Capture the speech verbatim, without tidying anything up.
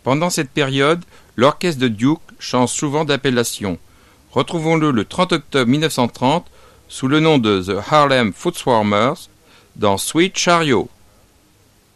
Pendant cette période, l'orchestre de Duke change souvent d'appellation. Retrouvons-le le trente octobre mille neuf cent trente sous le nom de The Harlem Footswarmers dans Sweet Chariot.